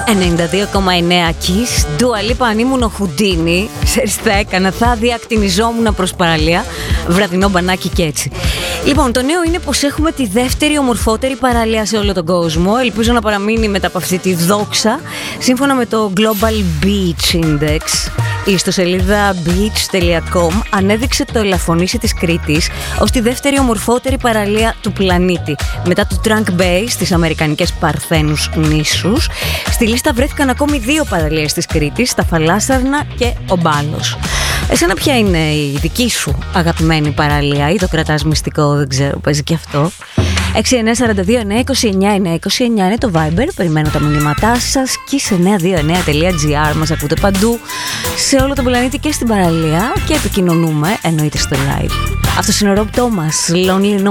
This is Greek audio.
92,9 Kiss. Dua Lipa, αν ήμουν ο Χουντίνι, ξέρεις τι θα έκανα, θα διακτηνιζόμουν προς παραλία, βραδινό μπανάκι και έτσι. Λοιπόν, το νέο είναι πως έχουμε τη δεύτερη ομορφότερη παραλία σε όλο τον κόσμο. Ελπίζω να παραμείνει μετά από αυτή τη δόξα. Σύμφωνα με το Global Beach Index, η ιστοσελίδα beach.com ανέδειξε το Ελαφωνήσι της Κρήτης ως τη δεύτερη ομορφότερη παραλία του πλανήτη. Μετά το Trunk Bay στις αμερικανικές Παρθένους νήσους, στη λίστα βρέθηκαν ακόμη δύο παραλίες της Κρήτης, τα Φαλάσσαρνα και ο Μπάλος. Εσένα ποια είναι η δική σου αγαπημένη παραλία, ή το κρατάς μυστικό, δεν ξέρω, παίζει και αυτό? 6942-929-929 είναι το Viber, περιμένω τα μηνύματά σας, και σε 929.gr μας ακούτε παντού σε όλο τον πλανήτη και στην παραλία, και επικοινωνούμε, εννοείται στο live. Αυτός είναι ο Rob Thomas, Lonely No